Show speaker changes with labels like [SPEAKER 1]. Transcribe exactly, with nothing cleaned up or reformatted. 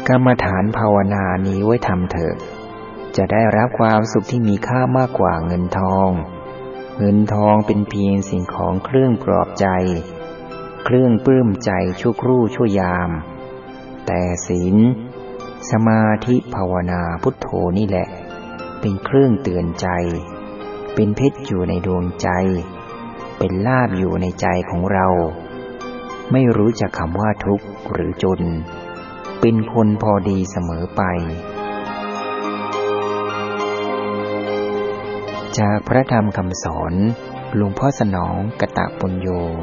[SPEAKER 1] กรรมฐานภาวนานี้ไว้ทำเถอะจะได้รับความสุขที่มีค่ามากกว่าเงินทองเงินทองเป็นเพียงสิ่งของเครื่องปลอบใจเครื่องปลื้มใจชั่วครู่ชั่วยามแต่ศีลสมาธิภาวนาพุทโธนี่แหละเป็นเครื่องเตือนใจเป็นเพชรอยู่ในดวงใจเป็นลาภอยู่ในใจของเราไม่รู้จักคำว่าทุกข์หรือจนเป็นคนพอดีเสมอไปจากพระธรรมคำสอนหลวงพ่อสนองกตปุญโญ